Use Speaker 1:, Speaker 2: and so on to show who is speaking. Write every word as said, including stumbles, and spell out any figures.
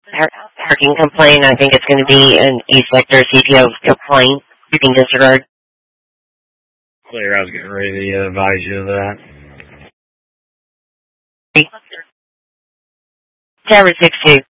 Speaker 1: parking complaint. I think it's going to be an East Sector C P O complaint. You can disregard.
Speaker 2: Clear, I was getting ready to advise you of that.
Speaker 1: Tower six two.